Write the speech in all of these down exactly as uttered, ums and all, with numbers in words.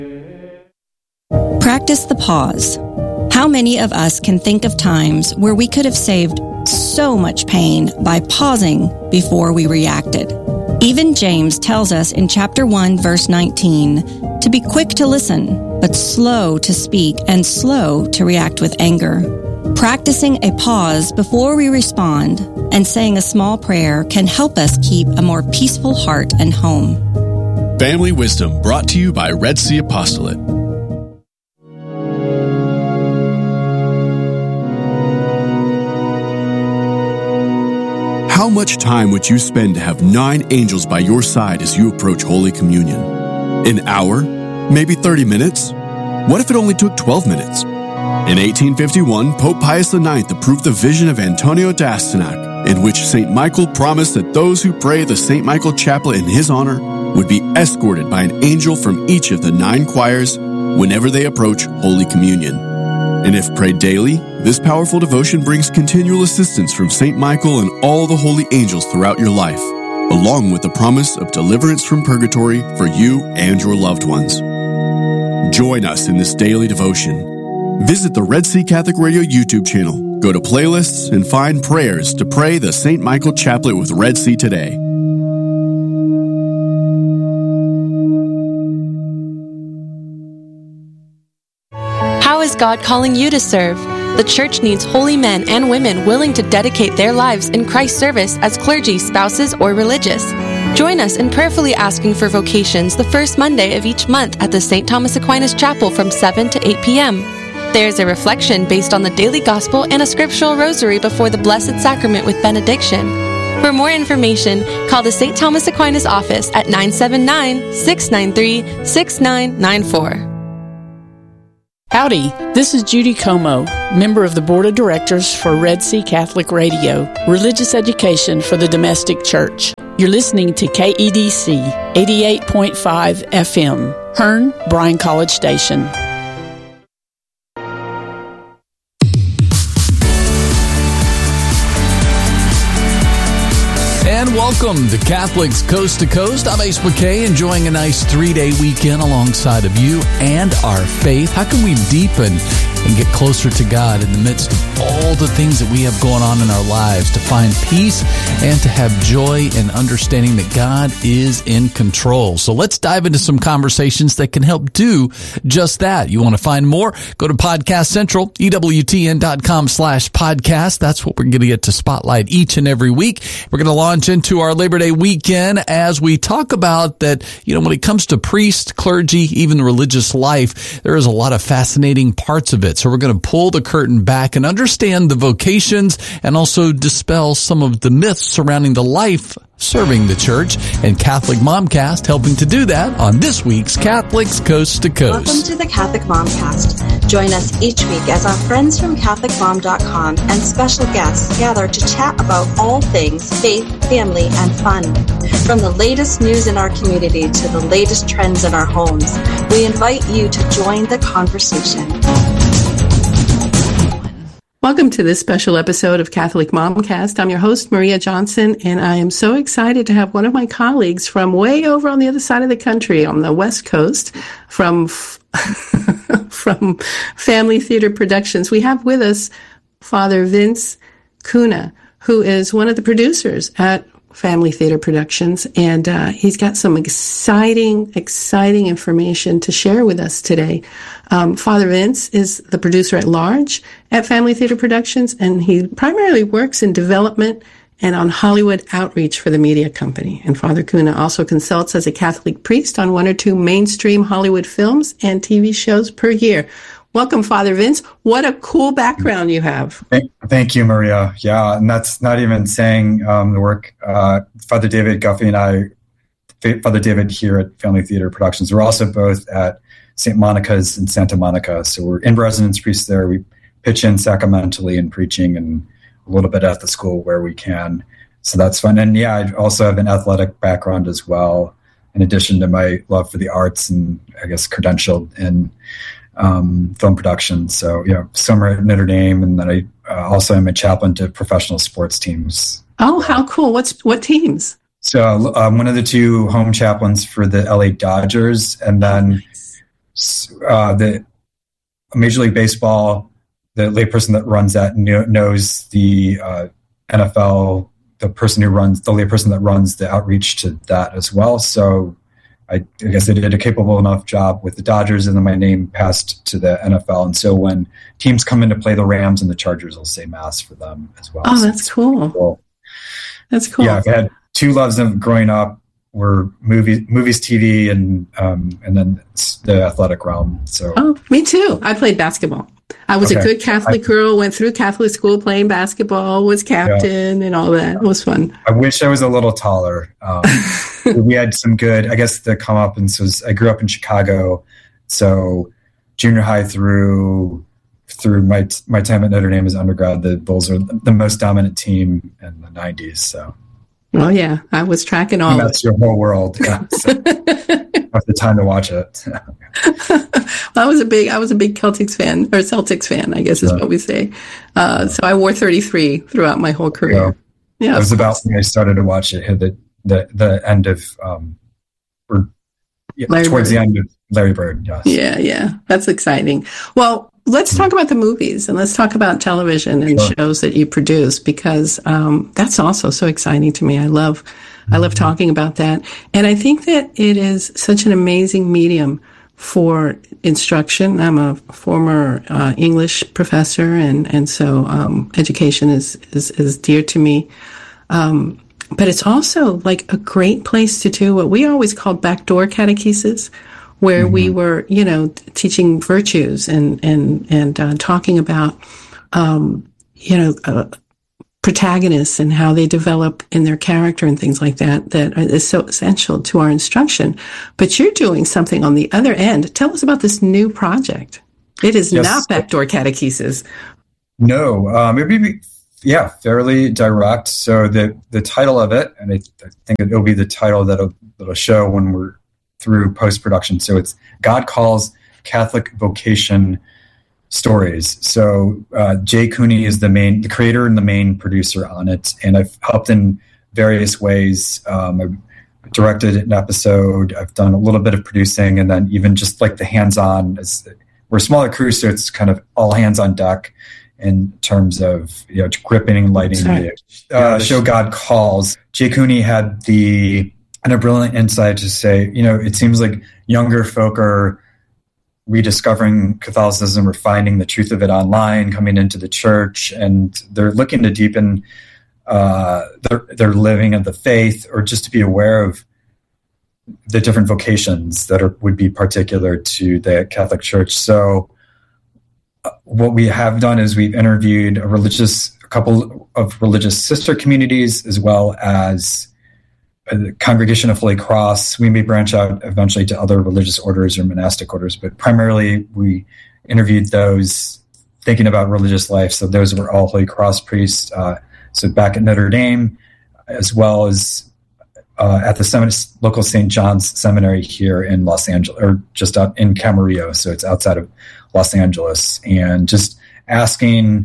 Practice the pause. How many of us can think of times where we could have saved so much pain by pausing before we reacted? Even James tells us in chapter one, verse nineteen, to be quick to listen, but slow to speak and slow to react with anger. Practicing a pause before we respond and saying a small prayer can help us keep a more peaceful heart and home. Family Wisdom, brought to you by Red Sea Apostolate. How much time would you spend to have nine angels by your side as you approach Holy Communion? An hour? Maybe thirty minutes? What if it only took twelve minutes? In eighteen fifty-one, Pope Pius the ninth approved the vision of Antonio d'Astyanac, in which Saint Michael promised that those who pray the Saint Michael Chaplet in his honor would be escorted by an angel from each of the nine choirs whenever they approach Holy Communion. And if prayed daily, this powerful devotion brings continual assistance from Saint Michael and all the holy angels throughout your life, along with the promise of deliverance from purgatory for you and your loved ones. Join us in this daily devotion. Visit the Red Sea Catholic Radio YouTube channel, go to playlists, and find prayers to pray the Saint Michael Chaplet with Red Sea today. How is God calling you to serve? The church needs holy men and women willing to dedicate their lives in Christ's service as clergy, spouses, or religious. Join us in prayerfully asking for vocations the first Monday of each month at the Saint Thomas Aquinas Chapel from seven to eight p.m. There's a reflection based on the daily gospel and a scriptural rosary before the Blessed Sacrament with benediction. For more information, call the Saint Thomas Aquinas office at nine seven nine, six nine three, six nine nine four. Howdy, this is Judy Como, member of the Board of Directors for Red Sea Catholic Radio, religious education for the domestic church. You're listening to K E D C eighty-eight point five F M, Hearn, Bryan College Station. And welcome to Catholics Coast to Coast. I'm Ace McKay, enjoying a nice three-day weekend alongside of you and our faith. How can we deepen and get closer to God in the midst of all the things that we have going on in our lives, to find peace and to have joy and understanding that God is in control? So let's dive into some conversations that can help do just that. You want to find more? Go to Podcast Central, E W T N dot com slash podcast. That's what we're going to get to spotlight each and every week. We're going to launch into our Labor Day weekend as we talk about that, you know, when it comes to priest, clergy, even the religious life, there is a lot of fascinating parts of it. So we're going to pull the curtain back and understand the vocations and also dispel some of the myths surrounding the life serving the church. And Catholic Momcast helping to do that on this week's Catholics Coast to Coast. Welcome to the Catholic Momcast. Join us each week as our friends from Catholic Mom dot com and special guests gather to chat about all things faith, family, and fun. From the latest news in our community to the latest trends in our homes, we invite you to join the conversation. Welcome to this special episode of Catholic Momcast. I'm your host, Maria Johnson, and I am so excited to have one of my colleagues from way over on the other side of the country, on the West Coast, from from Family Theater Productions. We have with us Father Vince Cunha, who is one of the producers at Family Theater Productions, and uh, he's got some exciting, exciting information to share with us today. Um, Father Vince is the producer at large at Family Theater Productions, and he primarily works in development and on Hollywood outreach for the media company. And Father Cunha also consults as a Catholic priest on one or two mainstream Hollywood films and T V shows per year. Welcome, Father Vince. What a cool background you have. Thank, thank you, Maria. Yeah, and that's not even saying um, the work uh, Father David Guffey and I, Father David here at Family Theater Productions, we're also both at Saint Monica's in Santa Monica. So we're in residence priests there. We pitch in sacramentally and preaching and a little bit at the school where we can. So that's fun. And yeah, I also have an athletic background as well, in addition to my love for the arts and I guess credentialed in um, film production. So, you know, summer at Notre Dame, and then I uh, also am a chaplain to professional sports teams. Oh, how cool. What's what teams? So I'm um, one of the two home chaplains for the L A Dodgers, and then uh, the Major League Baseball, the layperson that runs that knows the uh, N F L, the person who runs, the layperson that runs the outreach to that as well. So I, I guess I did a capable enough job with the Dodgers, and then my name passed to the N F L. And so when teams come in to play the Rams and the Chargers, I'll say mass for them as well. Oh, so that's cool. cool. That's cool. Yeah, I've had two loves of growing up were movies, movies, T V, and um, and then the athletic realm. So, oh, me too. I played basketball. I was okay. a good Catholic I, girl. Went through Catholic school playing basketball. Was captain yeah. and all that. It was fun. I wish I was a little taller. Um, we had some good. I guess the come up and so was, I grew up in Chicago, so junior high through through my my time at Notre Dame as undergrad, the Bulls are the most dominant team in the nineties. So. Oh yeah, I was tracking all. And that's your whole world. Yeah, so I have the time to watch it. I was a big, I was a big Celtics fan or Celtics fan, I guess is yeah. what we say. Uh, so I wore thirty-three throughout my whole career. Yeah, yeah it was about when I started to watch it. Hit the the the end of um, or yeah, towards Bird. the end of Larry Bird. Yes. Yeah, yeah, that's exciting. Well. Let's talk about the movies and let's talk about television and sure. shows that you produce, because um, that's also so exciting to me. I love, I love talking about that. And I think that it is such an amazing medium for instruction. I'm a former uh, English professor, and, and so um, education is, is, is dear to me. Um, but it's also like a great place to do what we always called backdoor catechesis, where mm-hmm. we were, you know, teaching virtues and and and uh, talking about, um, you know, uh, protagonists and how they develop in their character and things like that. That is so essential to our instruction. But you're doing something on the other end. Tell us about this new project. It is yes. not backdoor catechesis. No, um, it would be yeah, fairly direct. So the the title of it, and I, I think it'll be the title that'll that'll show when we're through post-production. So it's God Calls Catholic Vocation Stories. So uh, Jay Cooney is the main, the creator and the main producer on it. And I've helped in various ways. Um, I've directed an episode. I've done a little bit of producing, and then even just like the hands-on. We're a smaller crew, so it's kind of all hands on deck in terms of, you know, gripping and lighting the uh, show God Calls. Jay Cooney had the and a brilliant insight to say, you know, it seems like younger folk are rediscovering Catholicism or finding the truth of it online, coming into the church, and they're looking to deepen uh, their, their living of the faith, or just to be aware of the different vocations that are, would be particular to the Catholic Church. So uh, what we have done is we've interviewed a religious, a couple of religious sister communities, as well as the Congregation of Holy Cross. We may branch out eventually to other religious orders or monastic orders, but primarily we interviewed those thinking about religious life. So those were all Holy Cross priests. Uh, so back at Notre Dame, as well as uh, at the Sem- local Saint John's Seminary here in Los Angeles, or just out in Camarillo. So it's outside of Los Angeles, and just asking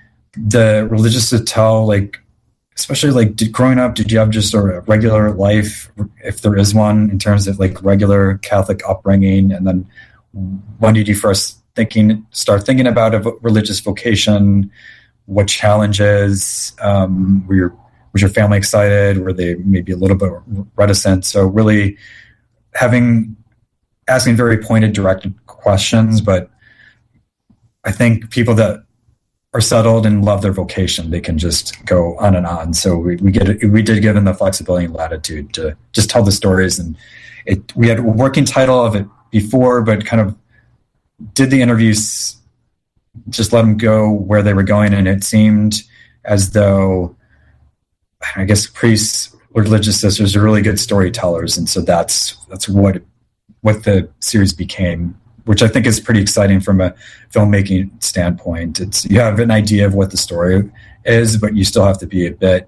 the religious to tell, like, especially like did, growing up, did you have just a regular life, if there is one, in terms of like regular Catholic upbringing? And then when did you first thinking start thinking about a religious vocation? What challenges um, were your was your family excited? Were they maybe a little bit reticent? So really having asking very pointed, directed questions. But I think people that are settled and love their vocation, they can just go on and on. So we, we get we did give them the flexibility and latitude to just tell the stories. And it we had a working title of it before, but kind of did the interviews, just let them go where they were going. And it seemed as though, I guess, priests, religious sisters are really good storytellers. And so that's that's what what the series became, which I think is pretty exciting from a filmmaking standpoint. It's you have an idea of what the story is, but you still have to be a bit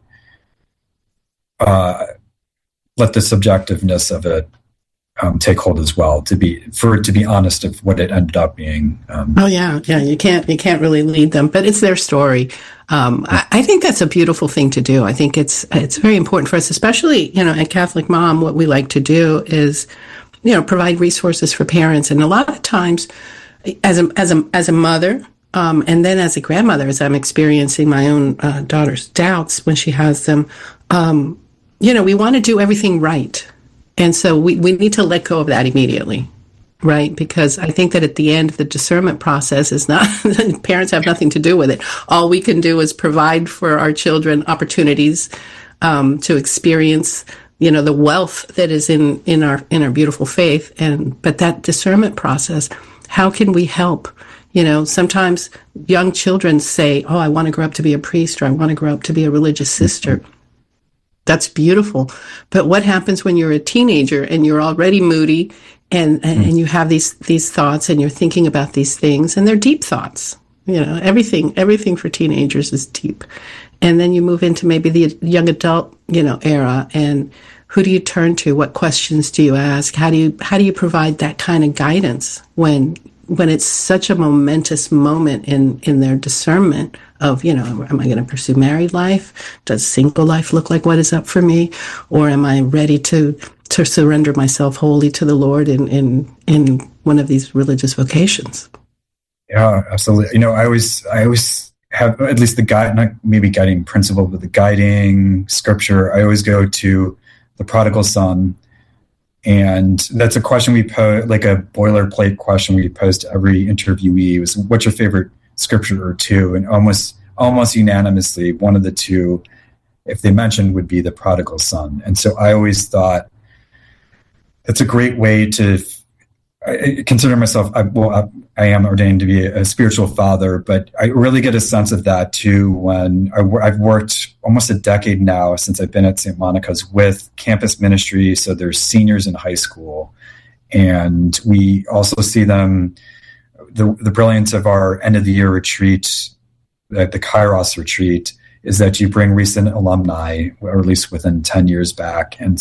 uh, let the subjectiveness of it um, take hold as well, to be for it to be honest of what it ended up being. Um, oh yeah, yeah. You can't you can't really lead them, but it's their story. Um, I, I think that's a beautiful thing to do. I think it's it's very important for us, especially, you know, at Catholic Mom. What we like to do is you know, provide resources for parents. And a lot of times, as a as a as a mother, um, and then as a grandmother, as I'm experiencing my own uh, daughter's doubts when she has them, um, you know, we want to do everything right, and so we we need to let go of that immediately. Right, because I think that at the end, the discernment process is not, parents have nothing to do with it. All we can do is provide for our children opportunities um, to experience, you know, the wealth that is in, in our in our beautiful faith. And but that discernment process, how can we help? You know, sometimes young children say, "Oh, I want to grow up to be a priest," or "I want to grow up to be a religious sister." That's beautiful. But what happens when you're a teenager and you're already moody and, and, and you have these, these thoughts and you're thinking about these things, and they're deep thoughts? You know, everything, everything for teenagers is deep. And then you move into maybe the young adult, you know, era, and who do you turn to? What questions do you ask? How do you, how do you provide that kind of guidance when, when it's such a momentous moment in, in their discernment of, you know, am I going to pursue married life? Does single life look like what is up for me? Or am I ready to, to surrender myself wholly to the Lord in, in, in one of these religious vocations? Yeah, absolutely. You know, I always, I always have at least the guide, not maybe guiding principle, but the guiding scripture. I always go to the prodigal son. And that's a question we pose, like a boilerplate question we pose to every interviewee, was, what's your favorite scripture or two? And almost almost unanimously, one of the two, if they mentioned, would be the prodigal son. And so I always thought it's a great way to I consider myself, I, well, I, I am ordained to be a, a spiritual father, but I really get a sense of that too when I, I've worked almost a decade now since I've been at Saint Monica's with campus ministry. So there's seniors in high school, and we also see them, the, the brilliance of our end of the year retreat, the, the Kairos retreat, is that you bring recent alumni, or at least within ten years back. And